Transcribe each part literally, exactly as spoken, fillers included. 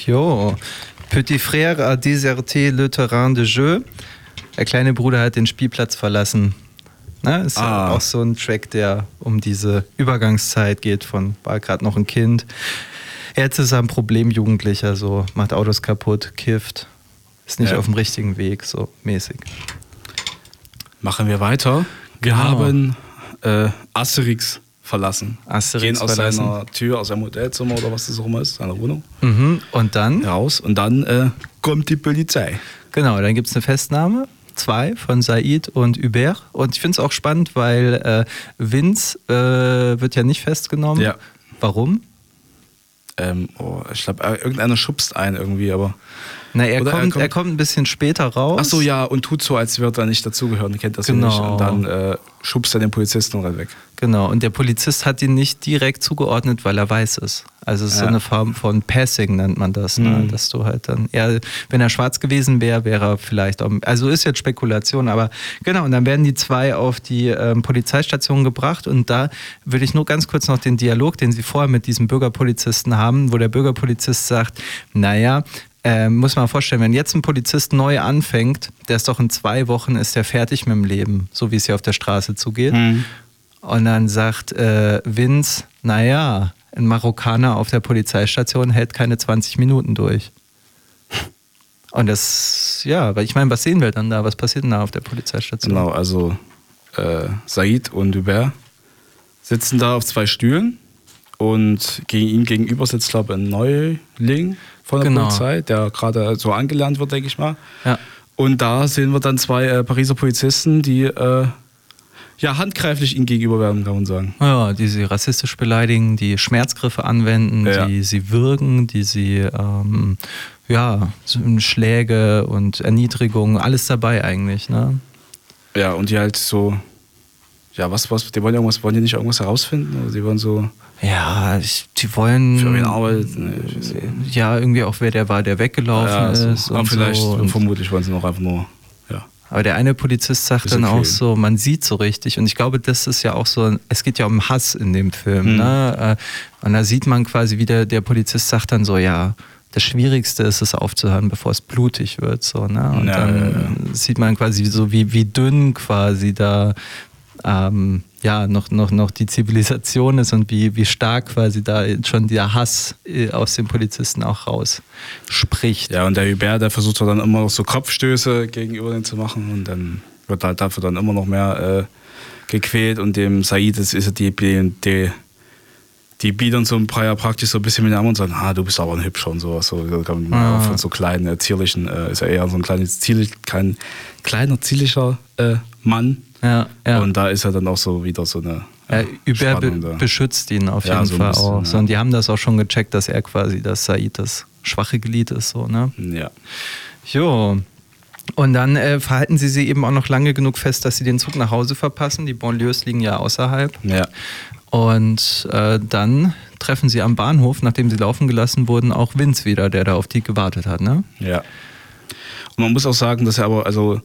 Jo, Petit frère a déserté le terrain de jeu. Der kleine Bruder hat den Spielplatz verlassen. Na, ist ah. ja auch so ein Track, der um diese Übergangszeit geht von, war gerade noch ein Kind. Jetzt ist er ein Problemjugendlicher, so, macht Autos kaputt, kifft, ist nicht ja. auf dem richtigen Weg, so mäßig. Machen wir weiter. Wir genau. haben äh, Asterix verlassen. Asterix Gehen aus verlassen. seiner Tür, aus seinem Hotelzimmer oder was das auch immer ist, seiner Wohnung. Mhm. Und dann? Raus und dann äh, kommt die Polizei. Genau, dann gibt es eine Festnahme. Zwei von Said und Hubert. Und ich finde es auch spannend, weil äh, Vince äh, wird ja nicht festgenommen. Ja. Warum? Ähm, oh, ich glaube, irgendeiner schubst einen irgendwie, aber... Na, er, kommt, er, kommt, er kommt ein bisschen später raus. Ach so, ja, und tut so, als würde er nicht dazugehören. Kennt das genau. nicht. Und dann äh, schubst er den Polizisten dann weg. Genau, und der Polizist hat ihn nicht direkt zugeordnet, weil er weiß es. Also es ist ja. so eine Form von Passing, nennt man das. Ne? Mhm. Dass du halt dann, eher, wenn er schwarz gewesen wäre, wäre er vielleicht, auch, also ist jetzt Spekulation, aber genau, und dann werden die zwei auf die ähm, Polizeistation gebracht und da würde ich nur ganz kurz noch den Dialog, den sie vorher mit diesem Bürgerpolizisten haben, wo der Bürgerpolizist sagt, naja, Äh, muss man vorstellen, wenn jetzt ein Polizist neu anfängt, der ist doch in zwei Wochen ist der fertig mit dem Leben, so wie es hier auf der Straße zugeht. Mhm. Und dann sagt äh, Vince, naja, ein Marokkaner auf der Polizeistation hält keine zwanzig Minuten durch. Und das, ja, weil ich meine, was sehen wir dann da? Was passiert denn da auf der Polizeistation? Genau, also äh, Said und Hubert sitzen da auf zwei Stühlen und gegen ihn gegenüber sitzt, glaube ich, ein Neuling von der genau. Polizei, der gerade so angelernt wird, denke ich mal. Ja. Und da sehen wir dann zwei äh, Pariser Polizisten, die äh, ja handgreiflich ihnen gegenüber werden, kann man sagen. Ja, die sie rassistisch beleidigen, die Schmerzgriffe anwenden, ja. die sie würgen, die sie ähm, ja, Schläge und Erniedrigungen, alles dabei eigentlich, ne? Ja, und die halt so, ja, was, was, die wollen irgendwas, wollen die nicht irgendwas herausfinden? Oder die wollen so. Ja, ich, die wollen. Für wen arbeiten? Nee, ja, irgendwie auch wer der war, der weggelaufen ja, so, ist. Und vielleicht, so. Und vermutlich wollen sie noch einfach nur. Ja. Aber der eine Polizist sagt dann okay. auch so, man sieht so richtig. Und ich glaube, das ist ja auch so, es geht ja um Hass in dem Film. Mhm. Ne? Und da sieht man quasi, wie der, der Polizist sagt dann so, ja, das Schwierigste ist es aufzuhören, bevor es blutig wird. So, ne? Und ja, dann ja, ja. sieht man quasi so, wie, wie dünn quasi da ähm, ja, noch, noch, noch die Zivilisation ist und wie, wie stark quasi da schon der Hass aus den Polizisten auch raus spricht. Ja, und der Hubert, der versucht dann immer noch so Kopfstöße gegenüber denen zu machen und dann wird halt dafür dann immer noch mehr äh, gequält und dem Said ist, ist die, die, die bieten so ein paar ja praktisch so ein bisschen mit den Armen und sagen, ah, du bist aber ein Hübscher und sowas. So, ah. Von so kleinen, äh, zierlichen, äh, ist er eher so ein kleines, zierlich, kein kleiner, zierlicher äh, Mann. Ja, ja. Und da ist er dann auch so wieder so eine ja, Hubert be- beschützt ihn auf ja, jeden so Fall bisschen, auch. Ja. So, und die haben das auch schon gecheckt, dass er quasi, dass Said das schwache Glied ist. So, ne? Ja. Jo. Und dann äh, verhalten sie sie eben auch noch lange genug fest, dass sie den Zug nach Hause verpassen. Die Banlieues liegen ja außerhalb. Ja. Und äh, dann treffen sie am Bahnhof, nachdem sie laufen gelassen wurden, auch Vince wieder, der da auf die gewartet hat. Ne? Ja. Und man muss auch sagen, dass er aber, also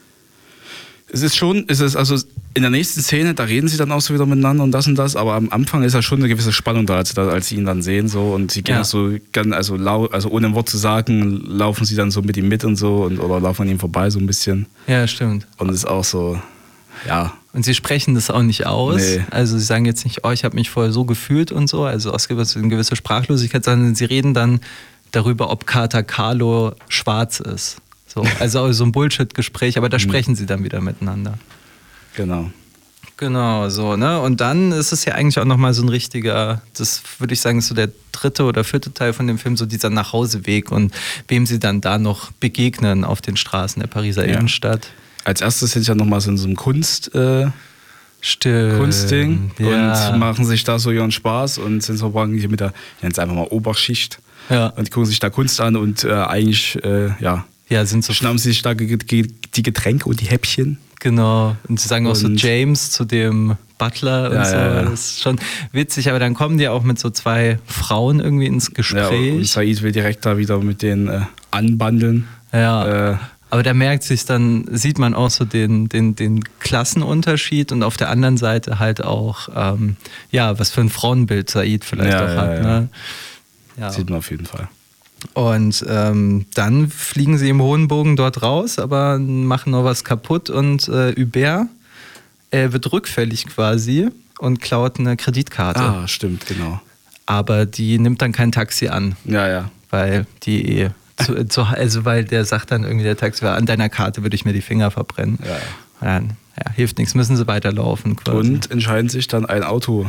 es ist schon, es ist also in der nächsten Szene, da reden sie dann auch so wieder miteinander und das und das, aber am Anfang ist ja schon eine gewisse Spannung da, als, als sie ihn dann sehen so und sie gehen ja. so, also, lau, also ohne ein Wort zu sagen, laufen sie dann so mit ihm mit und so und, oder laufen an ihm vorbei so ein bisschen. Ja, stimmt. Und es ist auch so, ja. Und sie sprechen das auch nicht aus. Nee. Also sie sagen jetzt nicht, oh, ich habe mich vorher so gefühlt und so, also aus gewisser, eine gewisse Sprachlosigkeit, sondern sie reden dann darüber, ob Kater Carlo schwarz ist. So, also so ein Bullshit-Gespräch, aber da sprechen sie dann wieder miteinander. Genau. Genau, so, ne? Und dann ist es ja eigentlich auch nochmal so ein richtiger, das würde ich sagen, ist so der dritte oder vierte Teil von dem Film, so dieser Nachhauseweg und wem sie dann da noch begegnen auf den Straßen der Pariser ja. Innenstadt. Als erstes sind sie ja nochmal so in so einem Kunst, äh, Stimmt. Kunstding ja. und machen sich da so ihren Spaß und sind so hier mit der, ich nenne es einfach mal Oberschicht. Ja. Und die gucken sich da Kunst an und äh, eigentlich, äh, ja, Ja, sind so schnappen sie sich da die Getränke und die Häppchen. Genau. Und sie sagen auch so Und James zu dem Butler und ja, so. ja, ja. Das ist schon witzig, aber dann kommen die auch mit so zwei Frauen irgendwie ins Gespräch. Ja, und Said will direkt da wieder mit denen äh, anbandeln. Ja. Äh, aber da merkt sich dann, sieht man auch so den, den, den Klassenunterschied und auf der anderen Seite halt auch, ähm, ja, was für ein Frauenbild Said vielleicht ja, auch ja, hat. ja. Ne? Ja. Sieht man auf jeden Fall. Und ähm, dann fliegen sie im hohen Bogen dort raus, aber machen noch was kaputt und äh, Hubert äh, wird rückfällig quasi und klaut eine Kreditkarte. Ah, stimmt, genau. Aber die nimmt dann kein Taxi an. Ja, ja. Weil die eh zu, zu, also weil der sagt dann irgendwie der Taxifahrer, an deiner Karte würde ich mir die Finger verbrennen. Ja, ja. Dann, ja, hilft nichts, müssen sie weiterlaufen quasi. Und entscheiden sich dann ein Auto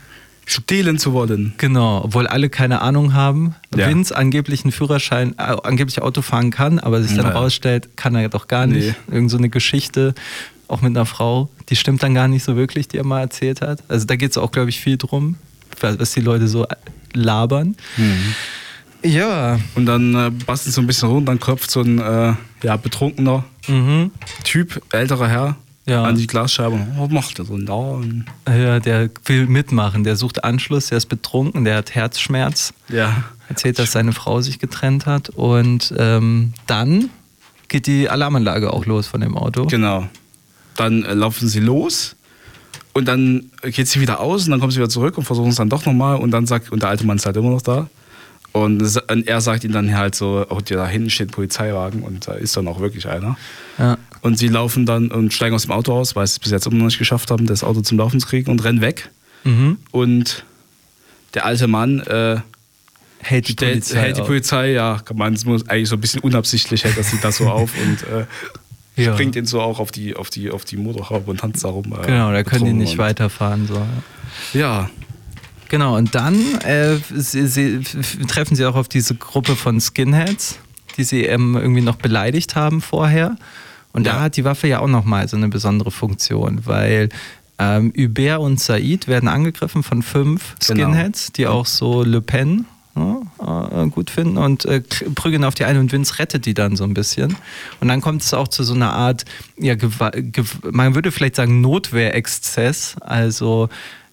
stehlen zu wollen. Genau, obwohl alle keine Ahnung haben. Ja. Vince angeblich einen Führerschein, äh, angeblich Auto fahren kann, aber sich dann Ja. rausstellt, kann er doch gar nicht. Nee. Irgend so eine Geschichte, auch mit einer Frau, die stimmt dann gar nicht so wirklich, die er mal erzählt hat. Also da geht es auch, glaube ich, viel drum, was die Leute so labern. Mhm. Ja. Und dann äh, basteln so ein bisschen rum, dann klopft so ein äh, ja, betrunkener Mhm. Typ, älterer Herr, Ja. an die Glasscheibe. Was macht der denn da? Und Ja, der will mitmachen, der sucht Anschluss, der ist betrunken, der hat Herzschmerz. ja. Erzählt, dass seine Frau sich getrennt hat und ähm, dann geht die Alarmanlage auch los von dem Auto. Genau. Dann äh, laufen sie los und dann geht sie wieder aus und dann kommen sie wieder zurück und versuchen es dann doch nochmal und dann sagt, und der alte Mann ist halt immer noch da. Und, es, und er sagt ihnen dann halt so, oh, da hinten steht ein Polizeiwagen und da ist dann auch wirklich einer. Ja. Und sie laufen dann und steigen aus dem Auto aus, weil sie es bis jetzt immer noch nicht geschafft haben, das Auto zum Laufen zu kriegen und rennen weg. Mhm. Und der alte Mann äh, Hält die stellt, Polizei hält die auf. Polizei, ja, kann man es muss eigentlich so ein bisschen unabsichtlich hält er sie das so auf und äh, Ja. springt ihn so auch auf die, auf die, auf die Motorhaube und tanzt da rum. Äh, Genau, da können die betrunken nicht und- weiterfahren. So. Ja, Genau, und dann äh, sie, sie, f- treffen sie auch auf diese Gruppe von Skinheads, die sie ähm, irgendwie noch beleidigt haben vorher. Und da Ja. hat die Waffe ja auch nochmal so eine besondere Funktion, weil ähm, Hubert und Said werden angegriffen von fünf Genau. Skinheads, die auch so Le Pen ja, äh, gut finden und äh, k- prügeln auf die eine und Vince rettet die dann so ein bisschen. Und dann kommt es auch zu so einer Art, ja, Gewa- Gew- man würde vielleicht sagen Notwehrexzess, also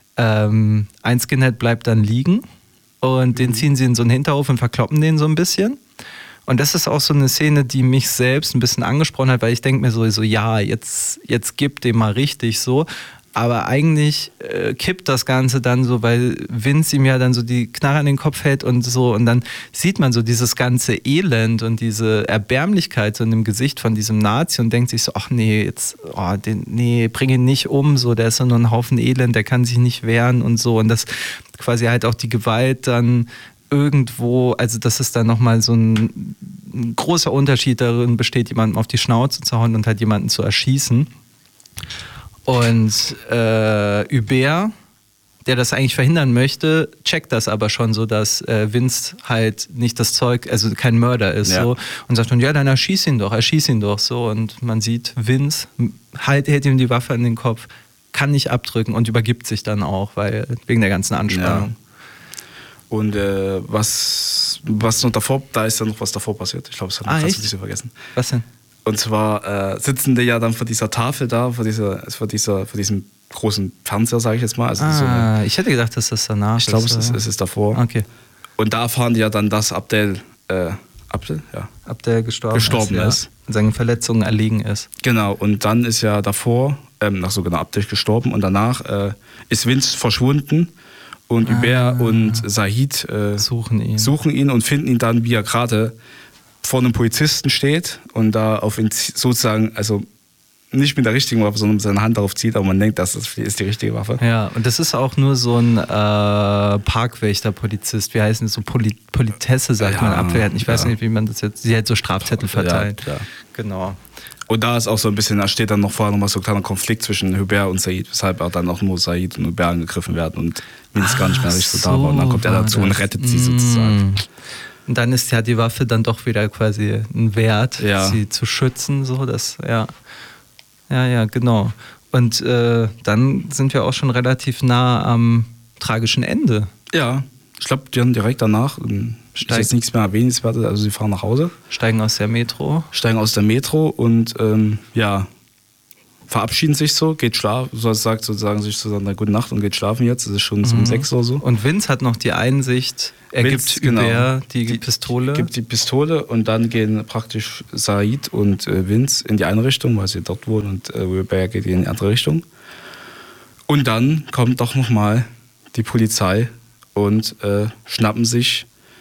ähm, ein Skinhead bleibt dann liegen und den ziehen sie in so einen Hinterhof und verkloppen den so ein bisschen. Und das ist auch so eine Szene, die mich selbst ein bisschen angesprochen hat, weil ich denke mir so, so ja, jetzt, jetzt gib dem mal richtig so. Aber eigentlich äh, kippt das Ganze dann so, weil Vince ihm ja dann so die Knarre an den Kopf hält und so. Und dann sieht man so dieses ganze Elend und diese Erbärmlichkeit so in dem Gesicht von diesem Nazi und denkt sich so, ach nee, jetzt, oh, den, nee, bring ihn nicht um, so, der ist ja nur ein Haufen Elend, der kann sich nicht wehren und so. Und das quasi halt auch die Gewalt dann irgendwo, also dass es dann nochmal so ein, ein großer Unterschied darin besteht, jemanden auf die Schnauze zu hauen und halt jemanden zu erschießen. Und äh, Hubert, der das eigentlich verhindern möchte, checkt das aber schon so, dass äh, Vince halt nicht das Zeug, also kein Mörder ist, Ja. so, und sagt dann, ja, dann erschieß ihn doch, erschieß ihn doch, so. Und man sieht, Vince halt, hält ihm die Waffe an den Kopf, kann nicht abdrücken und übergibt sich dann auch, weil wegen der ganzen Anspannung. und äh, was, was noch davor, da ist ja noch was davor passiert. Ich glaube, das hat Ah, ich fast echt? ein bisschen vergessen. Was denn? Und zwar äh, sitzen die ja dann vor dieser Tafel da, vor, dieser, vor, dieser, vor diesem großen Fernseher, sage ich jetzt mal. Also so eine, Ah, ich hätte gedacht, dass das danach ich glaube, ist. es ist, oder? es ist davor. Okay. Und da erfahren die ja dann, dass Abdel, äh, Abdel, ja, Ab der gestorben, Gestorben ist. Ja. ist. Und seinen Verletzungen erlegen ist. genau. Und dann ist ja davor, ähm, nach so genau Abdel gestorben und danach äh, ist Vince verschwunden und Hubert und Said äh, Suchen ihn. suchen ihn und finden ihn dann, wie er gerade vor einem Polizisten steht und da auf ihn zie- sozusagen, also nicht mit der richtigen Waffe, sondern mit seiner Hand darauf zieht, aber man denkt, das ist ist die richtige Waffe. Ja, und das ist auch nur so ein äh, Parkwächter-Polizist. Wie heißen das? So Poli Politesse, sagt Ja, man, Abwehrten. Ich weiß ja. nicht, wie man das jetzt. Sie hat so Strafzettel verteilt. Ja, ja. Genau. Und da ist auch so ein bisschen, da steht dann noch vorher noch mal so ein kleiner Konflikt zwischen Hubert und Said, weshalb auch dann auch nur Said und Hubert angegriffen werden und Vince gar nicht mehr richtig so da war. Und dann kommt er war dazu und das. rettet sie Mm. sozusagen. Und dann ist ja die Waffe dann doch wieder quasi ein Wert, Ja. sie zu schützen, so das, ja. Ja, ja, genau. Und äh, dann sind wir auch schon relativ nah am tragischen Ende. Ja, ich glaube, die haben direkt danach, ähm, ist Steigt- jetzt nichts mehr erwähnenswertes, also sie fahren nach Hause, Steigen aus der Metro. steigen aus der Metro und ähm, ja, verabschieden sich so, geht schlafen, so sagt sozusagen sich zusammen na, gute Nacht und geht schlafen jetzt, es ist schon so um sechs oder so. Und Vince hat noch die Einsicht, er Vince, gibt genau. Hubert die, Die- Pistole. Gibt die Pistole und dann gehen praktisch Said und äh, Vince in die eine Richtung, weil sie dort wohnen und äh, Hubert geht in die andere Richtung. Und dann kommt doch nochmal die Polizei und äh, schnappen sich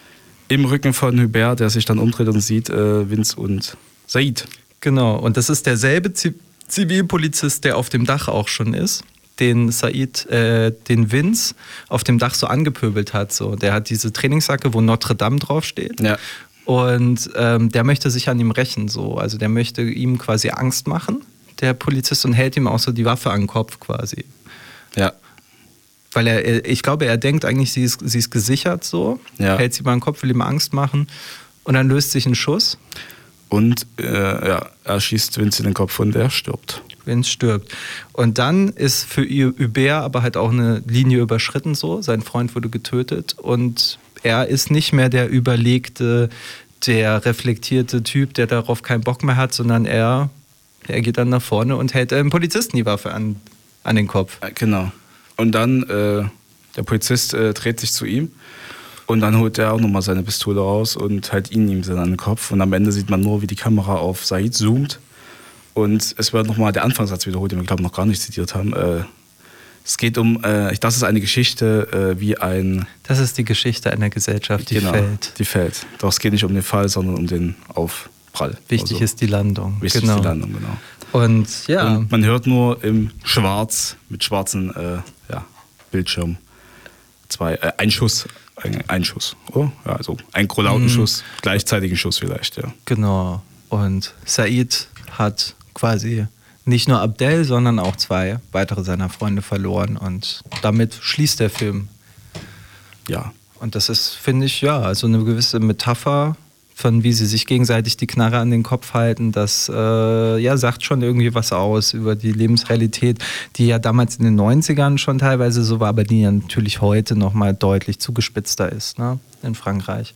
im Rücken von Hubert, der sich dann umdreht und sieht äh, Vince und Said. Genau, und das ist derselbe Zi- Zivilpolizist, der auf dem Dach auch schon ist, den Said, äh, den Vince auf dem Dach so angepöbelt hat. So. Der hat diese Trainingsjacke, wo Notre Dame draufsteht. Ja. Und ähm, der möchte sich an ihm rächen. So. Also der möchte ihm quasi Angst machen, der Polizist, und hält ihm auch so die Waffe an den Kopf quasi. Ja. Weil er, ich glaube, er denkt eigentlich, sie ist, sie ist gesichert so. Ja. Hält sie mal an den Kopf, will ihm Angst machen. Und dann löst sich ein Schuss. Und äh, ja, er schießt Vince in den Kopf und er stirbt. Vince stirbt. Und dann ist für Hubert aber halt auch eine Linie überschritten so. Sein Freund wurde getötet und er ist nicht mehr der überlegte, der reflektierte Typ, der darauf keinen Bock mehr hat, sondern er, er geht dann nach vorne und hält einem Polizisten die Waffe an, an den Kopf. Genau. Und dann, äh, der Polizist äh, dreht sich zu ihm und dann holt er auch nochmal seine Pistole raus und hält ihn ihm dann an den Kopf. Und am Ende sieht man nur, wie die Kamera auf Said zoomt. Und es wird nochmal der Anfangssatz wiederholt, den wir, glaube ich, noch gar nicht zitiert haben. Äh, es geht um, äh, das ist eine Geschichte äh, wie ein... Das ist die Geschichte einer Gesellschaft, die genau, fällt. die fällt. Doch es geht nicht um den Fall, sondern um den Aufprall. Wichtig also, ist die Landung. Wichtig genau. ist die Landung, genau. Und ja. Und man hört nur im Schwarz, mit schwarzen äh, ja, Bildschirm, zwei, äh, ein Schuss, ein, ein Schuss, oder? Ja, also ein lauten Schuss, gleichzeitigen Schuss vielleicht, ja. Genau. Und Said hat quasi nicht nur Abdel, sondern auch zwei weitere seiner Freunde verloren. Und damit schließt der Film. Ja. Und das ist, finde ich, ja, also eine gewisse Metapher von wie sie sich gegenseitig die Knarre an den Kopf halten, das äh, ja, sagt schon irgendwie was aus über die Lebensrealität, die ja damals in den neunzigern schon teilweise so war, aber die ja natürlich heute nochmal deutlich zugespitzter ist, ne, in Frankreich.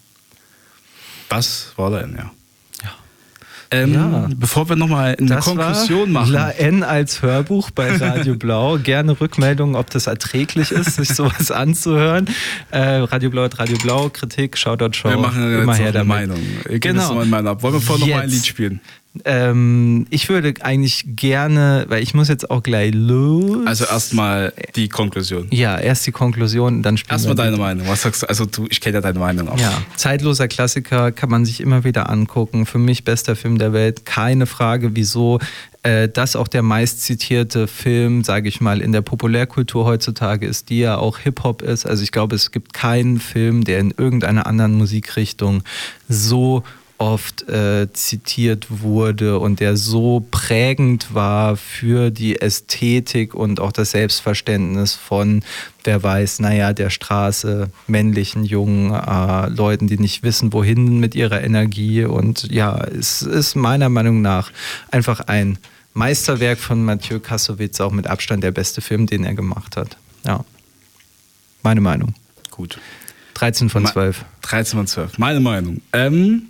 Das war dann, ja. Ja. Ähm, Ja. Bevor wir nochmal eine Das Konklusion war machen. La N als Hörbuch bei Radio Blau. Gerne Rückmeldungen, ob das erträglich ist, sich sowas anzuhören. Äh, Radio Blau hat Radio Blau, Kritik, Shoutout Show. Wir machen jetzt immer noch her eine damit. Meinung. Wir geben Genau. jetzt noch mal eine Meinung ab. Wollen wir vorher noch mal ein Jetzt. Lied spielen? Ähm, ich würde eigentlich gerne, weil ich muss jetzt auch gleich los. Also erstmal die Konklusion. Ja, erst die Konklusion, dann spielen Erstmal wir deine Meinung. Was sagst du? Also du, ich kenne ja deine Meinung auch. Ja, zeitloser Klassiker, kann man sich immer wieder angucken. Für mich bester Film der Welt. Keine Frage, wieso. Äh, das auch der meistzitierte Film, sage ich mal, in der Populärkultur heutzutage ist, die ja auch Hip-Hop ist. Also ich glaube, es gibt keinen Film, der in irgendeiner anderen Musikrichtung so oft äh, zitiert wurde und der so prägend war für die Ästhetik und auch das Selbstverständnis von, wer weiß, naja, der Straße, männlichen, jungen äh, Leuten, die nicht wissen, wohin mit ihrer Energie. Und ja, es ist meiner Meinung nach einfach ein Meisterwerk von Mathieu Kassovitz, auch mit Abstand der beste Film, den er gemacht hat. Ja, meine Meinung. Gut. dreizehn von zwölf. dreizehn von zwölf. Meine Meinung. Ähm,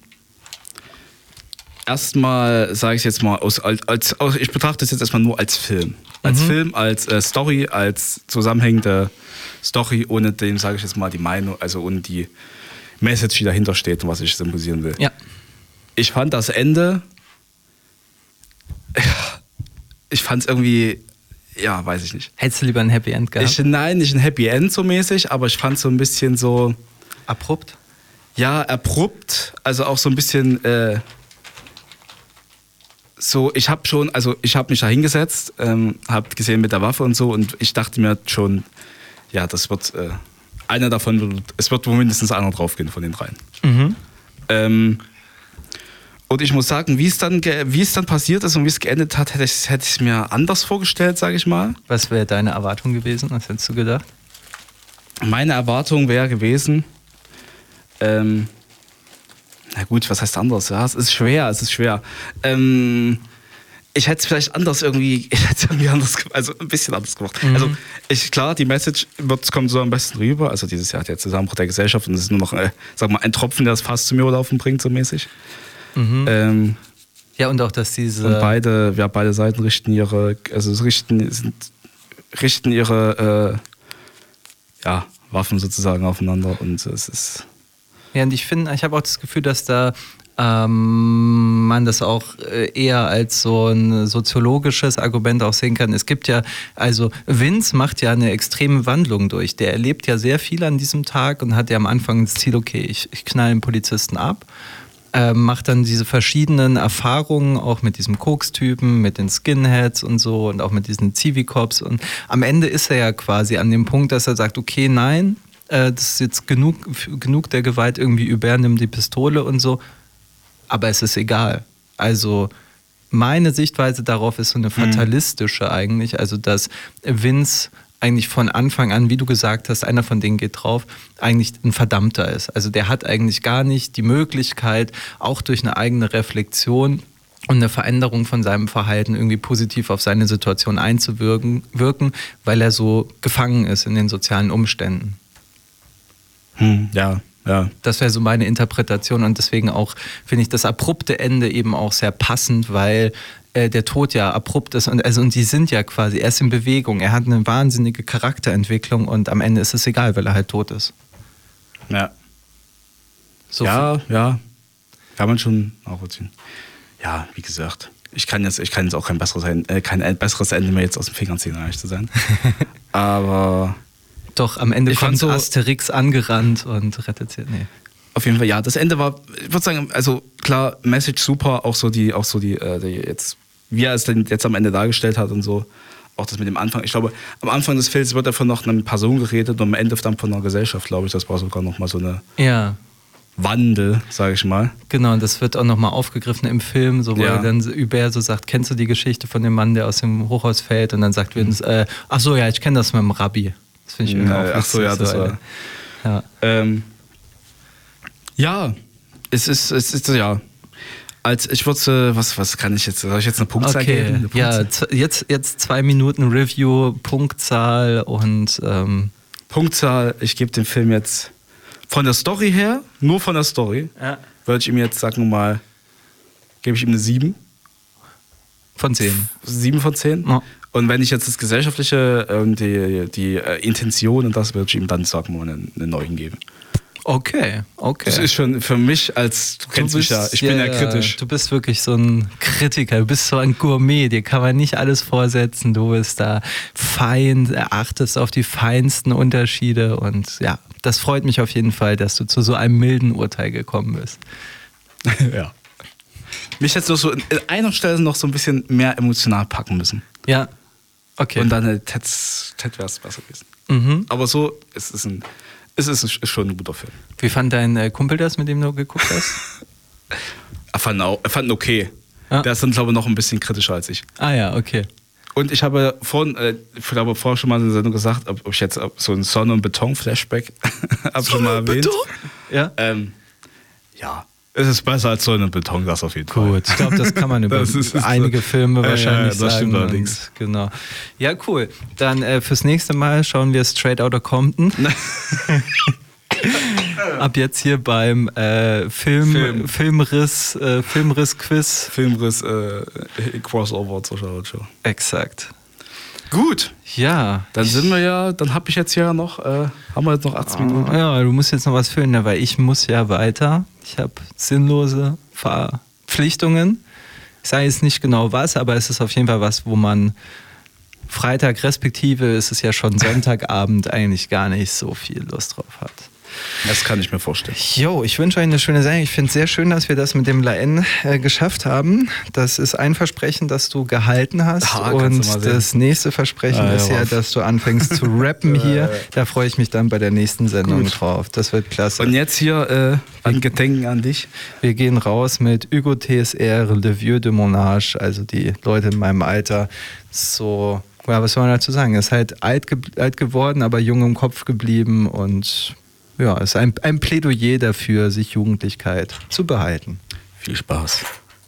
erstmal sage ich jetzt mal, aus, als, als, ich betrachte es jetzt erstmal nur als Film. Als Mhm. Film, als äh, Story, als zusammenhängende Story, ohne dem, sage ich jetzt mal, die Meinung, also ohne die Message, die dahinter steht und was ich symbolisieren will. Ja. Ich fand das Ende, ich fand es irgendwie, ja, weiß ich nicht. Hättest du lieber ein Happy End gehabt? Ich, nein, nicht ein Happy End so mäßig, aber ich fand es so ein bisschen so, Abrupt? ja, abrupt, also auch so ein bisschen äh, so, ich habe schon, also ich habe mich da hingesetzt, ähm, habe gesehen mit der Waffe und so und ich dachte mir schon, ja, das wird, äh, einer davon, wird, es wird wohl mindestens einer draufgehen von den dreien. Mhm. Ähm, und ich muss sagen, wie es dann, ge- wie es dann passiert ist und wie es geendet hat, hätte ich hätte ich es mir anders vorgestellt, sage ich mal. Was wäre deine Erwartung gewesen? Was hättest du gedacht? Meine Erwartung wäre gewesen, ähm, na gut, was heißt anders? Ja, es ist schwer, es ist schwer. Ähm, ich hätte es vielleicht anders irgendwie, ich hätte es irgendwie anders, ge- also ein bisschen anders gemacht. Mhm. Also ich, klar, die Message wird, kommt so am besten rüber. Also dieses Jahr hat ja Zusammenbruch der Gesellschaft und es ist nur noch, äh, sag mal, ein Tropfen, der das Fass zum Überlaufen bringt, so mäßig. Mhm. Ähm, Ja, und auch, dass diese... und beide, ja, beide Seiten richten ihre, also es richten, sind, richten ihre, äh, ja, Waffen sozusagen aufeinander und es ist... Ja, und ich finde, ich habe auch das Gefühl, dass da ähm, man das auch eher als so ein soziologisches Argument auch sehen kann. Es gibt ja, also Vince macht ja eine extreme Wandlung durch. Der erlebt ja sehr viel an diesem Tag und hat ja am Anfang das Ziel, okay, ich, ich knall den Polizisten ab. Ähm, macht dann diese verschiedenen Erfahrungen, auch mit diesem Koks-Typen, mit den Skinheads und so und auch mit diesen Zivi-Cops. Und am Ende ist er ja quasi an dem Punkt, dass er sagt, okay, nein, äh, das ist jetzt genug, genug der Gewalt irgendwie über, nimm die Pistole und so. Aber es ist egal. Also meine Sichtweise darauf ist so eine fatalistische eigentlich, also dass Vince eigentlich von Anfang an, wie du gesagt hast, einer von denen geht drauf, eigentlich ein Verdammter ist. Also der hat eigentlich gar nicht die Möglichkeit, auch durch eine eigene Reflexion und eine Veränderung von seinem Verhalten irgendwie positiv auf seine Situation einzuwirken, wirken, weil er so gefangen ist in den sozialen Umständen. Hm, ja, ja. Das wäre so meine Interpretation und deswegen auch finde ich das abrupte Ende eben auch sehr passend, weil äh, der Tod ja abrupt ist und, also, und die sind ja quasi, er ist in Bewegung, er hat eine wahnsinnige Charakterentwicklung und am Ende ist es egal, weil er halt tot ist. Ja. So ja, ja. Kann man schon nachvollziehen. Ja, wie gesagt, ich kann jetzt, ich kann jetzt auch kein besseres, äh, kein besseres Ende mehr jetzt aus den Fingern ziehen, um ehrlich zu sein. Aber doch, am Ende ich kommt so, Asterix angerannt und rettet sie. Nee. Auf jeden Fall, ja. Das Ende war, ich würde sagen, also klar, Message super, auch so die, auch so die, äh, die jetzt, wie er es denn jetzt am Ende dargestellt hat und so. Auch das mit dem Anfang. Ich glaube, am Anfang des Films wird er von noch einer Person geredet und am Ende dann von einer Gesellschaft, glaube ich. Das war sogar nochmal so eine ja. Wandel, sage ich mal. Genau, und das wird auch nochmal aufgegriffen im Film, so, wo ja. er dann Hubert so sagt, kennst du die Geschichte von dem Mann, der aus dem Hochhaus fällt? Und dann sagt Vince, äh, ach so, ja, ich kenne das mit dem Rabbi. Das finde ich irgendwie ja, auch ach so, ja, das war... Ja. Ähm, ja, es ist, es ist, ja... Als ich würde, was, was kann ich jetzt, soll ich jetzt eine Punktzahl okay. geben? Eine Punktzahl? Ja, z- jetzt, jetzt zwei Minuten Review, Punktzahl und... Ähm Punktzahl, ich gebe dem Film jetzt von der Story her, nur von der Story, ja. würde ich ihm jetzt, sagen wir mal, gebe ich ihm eine sieben. Von zehn. sieben von zehn. Ja. Und wenn ich jetzt das Gesellschaftliche und die, die äh, Intention und das, würde ich ihm dann, sagen wir mal, eine, eine neun geben. Okay, okay. Das ist schon für mich als, du kennst du bist, mich ja, ich ja, bin ja kritisch. Du bist wirklich so ein Kritiker, du bist so ein Gourmet, dir kann man nicht alles vorsetzen, du bist da fein, achtest auf die feinsten Unterschiede und ja, das freut mich auf jeden Fall, dass du zu so einem milden Urteil gekommen bist. Ja. Mich hätte so in einer Stelle noch so ein bisschen mehr emotional packen müssen. Ja, okay. Und dann hätte es besser gewesen. Mhm. Aber so, es ist ein... Es ist schon ein guter Film. Wie fand dein äh, Kumpel das, mit dem du geguckt hast? er fand auch, er fand okay. Ah. Der ist dann, glaube ich, noch ein bisschen kritischer als ich. Ah ja, okay. Und ich habe vorhin, äh, ich glaube, vorher schon mal in der Sendung gesagt, ob, ob ich jetzt so ein Sonne- und Beton-Flashback habe schon mal erwähnt. Beton? Ja. Ähm, ja, es ist besser als Sonne und Beton, das auf jeden Fall. Gut, ich glaube, das kann man über Das ist- ist einige so. Filme Ja, wahrscheinlich ja, das sagen. stimmt allerdings. Und, genau. Ja, cool. Dann äh, fürs nächste Mal schauen wir Straight Outta Compton. Ab jetzt hier beim äh, Film, Film. Filmriss, äh, Filmriss-Quiz. Filmriss, äh, Crossover zur Show. Exakt. Gut, Ja. dann sind wir ja, dann habe ich jetzt ja noch, äh, haben wir jetzt noch achtzig Minuten. Ja, du musst jetzt noch was füllen, ne, weil ich muss ja weiter. Ich habe sinnlose Verpflichtungen. Ich sage jetzt nicht genau was, aber es ist auf jeden Fall was, wo man Freitag respektive ist es ja schon Sonntagabend eigentlich gar nicht so viel Lust drauf hat. Das kann ich mir vorstellen. Jo, ich wünsche euch eine schöne Sendung. Ich finde es sehr schön, dass wir das mit dem La N äh, geschafft haben. Das ist ein Versprechen, das du gehalten hast. Ah, kannst und du mal sehen. das nächste Versprechen Ah, ist ja, ja, auf. dass du anfängst zu rappen hier. Ja, ja. Da freue ich mich dann bei der nächsten Sendung Gut. drauf. Das wird klasse. Und jetzt hier äh, an Gedenken an dich. Wir gehen raus mit Hugo T S R, Le Vieux de mon âge, also die Leute in meinem Alter. So, ja, was soll man dazu sagen? Er ist halt alt, ge- alt geworden, aber jung im Kopf geblieben und ja, es ist ein, ein Plädoyer dafür, sich Jugendlichkeit zu behalten. Viel Spaß.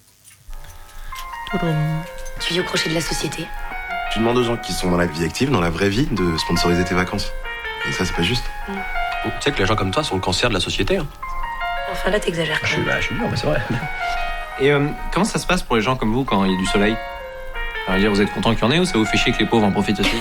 Tu vis au crochet de la société. Tu demandes aux gens qui sont dans la vie active, dans la vraie vie, de sponsoriser tes vacances. Et ça, c'est pas juste. Tu sais que les gens comme toi sont le cancer de la société. Hein. Enfin là, t'exagères quand Je, même. bah, je suis dur, mais c'est vrai. Et euh, comment ça se passe pour les gens comme vous quand il y a du soleil? Alors, dire, vous êtes content qu'il y en ait ou ça vous fait chier que les pauvres en profitent aussi?